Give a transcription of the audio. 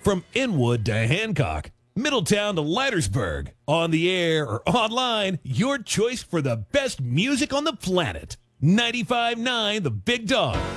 From Inwood to Hancock, Middletown to Leitersburg, on the air or online, your choice for the best music on the planet. 95.9 The Big Dog.